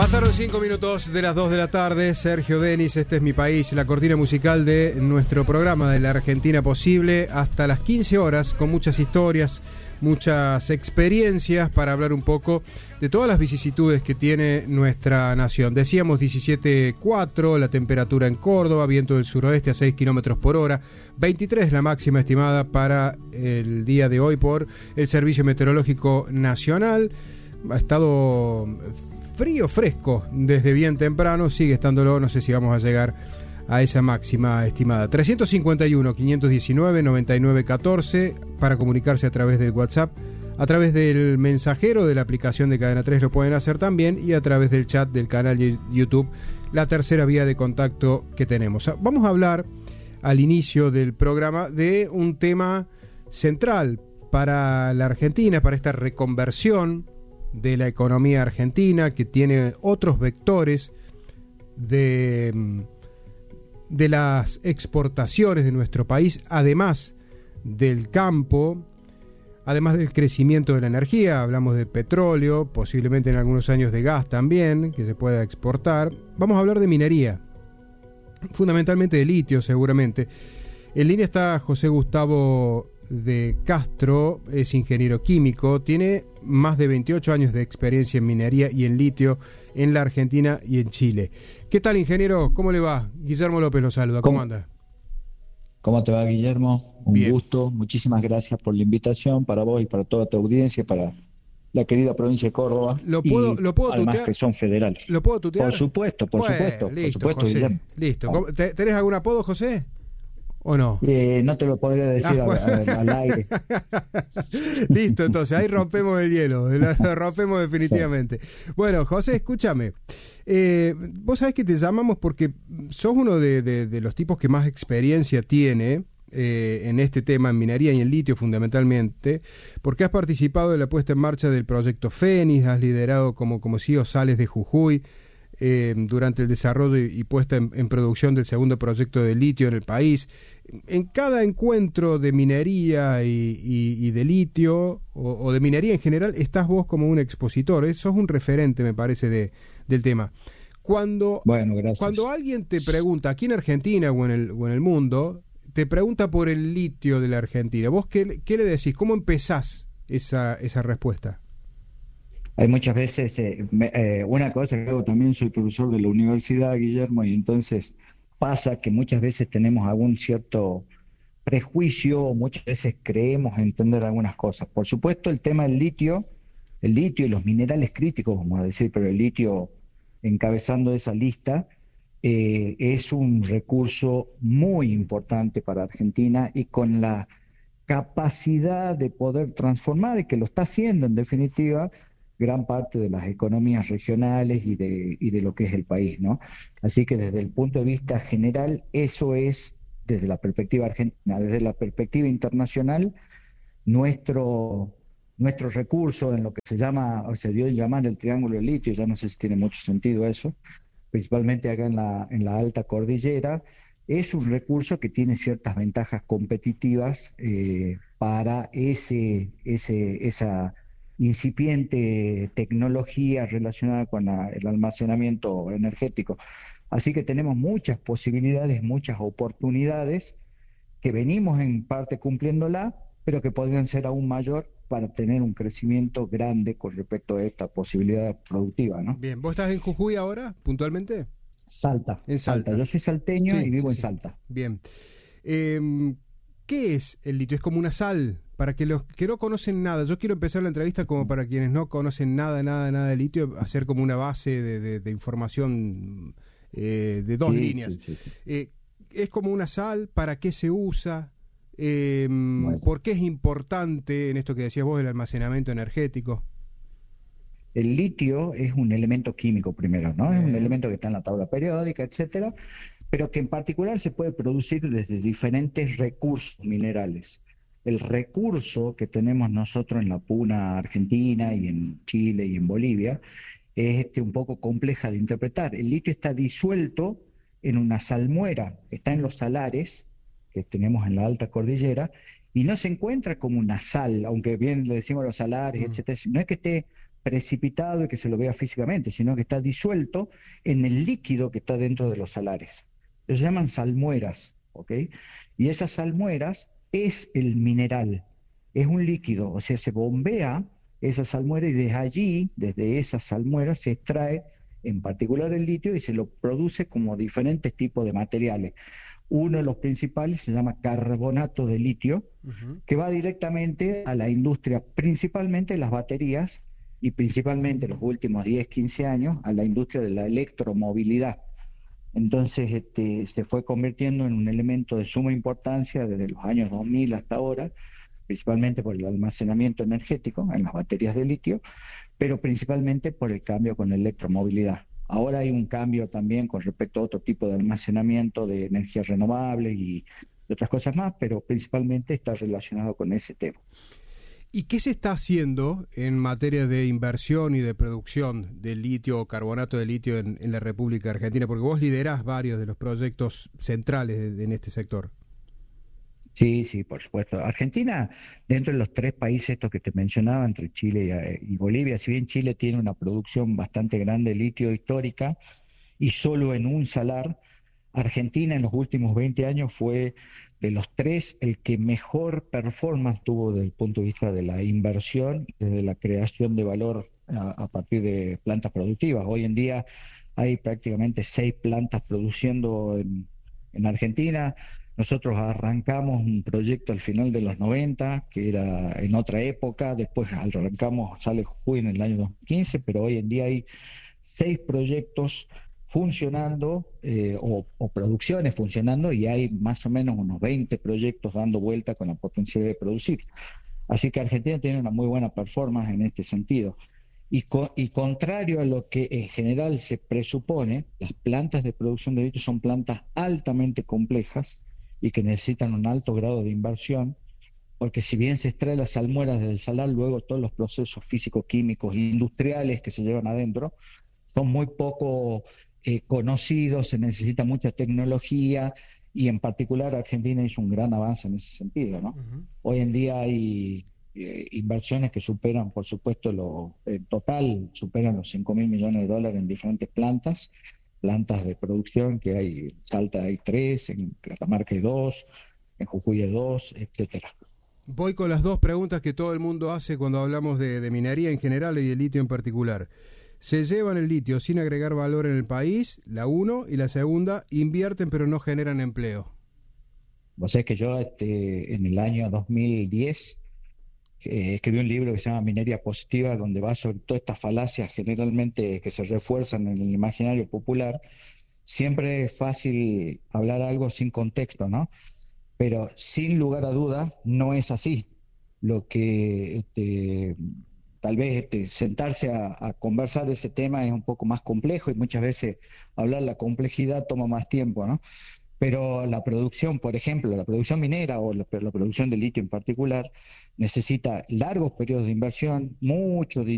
Pasaron 5 minutos de las 2 de la tarde. Sergio Denis, este es mi país, la cortina musical de nuestro programa de la Argentina Posible, hasta las 15 horas, con muchas historias, muchas experiencias para hablar un poco de todas las vicisitudes que tiene nuestra nación. Decíamos 17,4 la temperatura en Córdoba, viento del suroeste a 6 kilómetros por hora, 23 la máxima estimada para el día de hoy por el Servicio Meteorológico Nacional. Ha estado frío, fresco desde bien temprano, sigue estándolo, no sé si vamos a llegar a esa máxima estimada. 351-519-9914 para comunicarse a través del WhatsApp, a través del mensajero de la aplicación de Cadena 3 lo pueden hacer también, y a través del chat del canal de YouTube, la tercera vía de contacto que tenemos. Vamos a hablar al inicio del programa de un tema central para la Argentina, para esta reconversión de la economía argentina, que tiene otros vectores de las exportaciones de nuestro país, además del campo, además del crecimiento de la energía. Hablamos de petróleo, posiblemente en algunos años de gas también, que se pueda exportar. Vamos a hablar de minería, fundamentalmente de litio seguramente. En línea está José Gustavo de Castro, es ingeniero químico, tiene más de 28 años de experiencia en minería y en litio en la Argentina y en Chile. ¿Qué tal, ingeniero? ¿Cómo le va? Guillermo López lo saluda. ¿Cómo anda? ¿Cómo te va, Guillermo? Un Bien. gusto. Muchísimas gracias por la invitación para vos y para toda tu audiencia, para la querida provincia de Córdoba. ¿Lo puedo además tutear? que son federales. ¿Lo puedo tutear? Por supuesto, Listo, José, Guillermo. listo. ¿Tenés algún apodo, José? ¿O no? No te lo podría decir al aire. Listo, entonces ahí rompemos el hielo, lo rompemos definitivamente. Sí. Bueno, José, escúchame. Vos sabés que te llamamos porque sos uno de los tipos que más experiencia tiene en este tema, en minería y en litio fundamentalmente, porque has participado en la puesta en marcha del proyecto Fénix, has liderado como CEO Sales de Jujuy durante el desarrollo y puesta en producción del segundo proyecto de litio en el país. En cada encuentro de minería y de litio, o de minería en general, estás vos como un expositor, sos un referente, me parece, del tema. Cuando alguien te pregunta, aquí en Argentina o en el mundo, te pregunta por el litio de la Argentina, ¿vos qué le decís? ¿Cómo empezás esa respuesta? Hay muchas veces, una cosa que hago también, soy profesor de la universidad, Guillermo, y entonces pasa que muchas veces tenemos algún cierto prejuicio, o muchas veces creemos entender algunas cosas. Por supuesto, el tema del litio y los minerales críticos, vamos a decir, pero el litio encabezando esa lista, es un recurso muy importante para Argentina, y con la capacidad de poder transformar, y que lo está haciendo en definitiva, gran parte de las economías regionales y de lo que es el país, ¿no? Así que desde el punto de vista general, eso es, desde la perspectiva argentina. Desde la perspectiva internacional, nuestro recurso en lo que se dio el llamar el triángulo del litio, ya no sé si tiene mucho sentido eso, principalmente acá en la alta cordillera, es un recurso que tiene ciertas ventajas competitivas para esa incipiente tecnología relacionada con el almacenamiento energético. Así que tenemos muchas posibilidades, muchas oportunidades que venimos en parte cumpliéndola, pero que podrían ser aún mayor para tener un crecimiento grande con respecto a esta posibilidad productiva, ¿no? Bien, ¿vos estás en Jujuy ahora, puntualmente? Salta. En Salta. Yo soy salteño, sí, y vivo sí, en sí. Salta. Bien. ¿Qué es el litio? Es como una sal. Para que los que no conocen nada, yo quiero empezar la entrevista como para quienes no conocen nada de litio, hacer como una base de información de dos líneas. Sí. Es como una sal, ¿para qué se usa? Bueno. ¿Por qué es importante en esto que decías vos, el almacenamiento energético? El litio es un elemento químico primero, ¿no? Es un elemento que está en la tabla periódica, etcétera, pero que en particular se puede producir desde diferentes recursos minerales. El recurso que tenemos nosotros en la puna argentina y en Chile y en Bolivia es un poco compleja de interpretar. El litio está disuelto en una salmuera, está en los salares que tenemos en la alta cordillera, y no se encuentra como una sal, aunque bien le decimos los salares, etcétera. No es que esté precipitado y que se lo vea físicamente, sino que está disuelto en el líquido que está dentro de los salares. Se llaman salmueras, ¿ok? Y esas salmueras es el mineral, es un líquido, o sea, se bombea esa salmuera y desde allí, desde esas salmueras, se extrae en particular el litio y se lo produce como diferentes tipos de materiales. Uno de los principales se llama carbonato de litio, Ujú. que va directamente a la industria, principalmente las baterías y principalmente los últimos 10, 15 años a la industria de la electromovilidad. Entonces, se fue convirtiendo en un elemento de suma importancia desde los años 2000 hasta ahora, principalmente por el almacenamiento energético en las baterías de litio, pero principalmente por el cambio con la electromovilidad. Ahora hay un cambio también con respecto a otro tipo de almacenamiento de energías renovables y otras cosas más, pero principalmente está relacionado con ese tema. ¿Y qué se está haciendo en materia de inversión y de producción de litio o carbonato de litio en la República Argentina? Porque vos liderás varios de los proyectos centrales en este sector. Sí, sí, por supuesto. Argentina, dentro de los tres países estos que te mencionaba, entre Chile y Bolivia, si bien Chile tiene una producción bastante grande de litio histórica y solo en un salar, Argentina en los últimos 20 años fue de los tres el que mejor performance tuvo desde el punto de vista de la inversión, desde la creación de valor a partir de plantas productivas. Hoy en día hay prácticamente 6 plantas produciendo en Argentina. Nosotros arrancamos un proyecto al final de los 90, que era en otra época, después arrancamos, sale Jujuy en el año 2015, pero hoy en día hay 6 proyectos funcionando o producciones funcionando y hay más o menos unos 20 proyectos dando vuelta con la potencialidad de producir. Así que Argentina tiene una muy buena performance en este sentido. Y contrario a lo que en general se presupone, las plantas de producción de litio son plantas altamente complejas y que necesitan un alto grado de inversión, porque si bien se extrae las salmueras del salar, luego todos los procesos físico-químicos e industriales que se llevan adentro son muy poco conocidos, se necesita mucha tecnología y en particular Argentina hizo un gran avance en ese sentido, ¿no? Ujú. Hoy en día hay inversiones que superan, por supuesto, en total superan los 5.000 millones de dólares en diferentes plantas de producción que hay, en Salta hay 3, en Catamarca hay 2, en Jujuy hay 2, etcétera. Voy con las dos preguntas que todo el mundo hace cuando hablamos de minería en general y de litio en particular. ¿Se llevan el litio sin agregar valor en el país? La uno. Y la segunda, invierten pero no generan empleo. Vos sabés que yo en el año 2010 escribí un libro que se llama Minería Positiva, donde va sobre todas estas falacias generalmente que se refuerzan en el imaginario popular. Siempre es fácil hablar algo sin contexto, ¿no? Pero sin lugar a dudas no es así. Lo que tal vez sentarse a conversar de ese tema es un poco más complejo y muchas veces hablar la complejidad toma más tiempo, ¿no? Pero la producción, por ejemplo, la producción minera o la producción de litio en particular, necesita largos periodos de inversión, mucho dinero